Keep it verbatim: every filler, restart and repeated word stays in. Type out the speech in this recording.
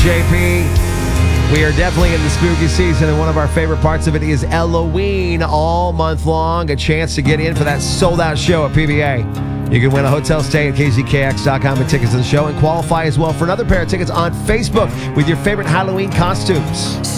J P. We are definitely in the spooky season, and one of our favorite parts of it is Halloween all month long. A chance to get in for that sold-out show at P B A. You can win a hotel stay at K Z K X dot com and tickets to the show, and qualify as well for another pair of tickets on Facebook with your favorite Halloween costumes.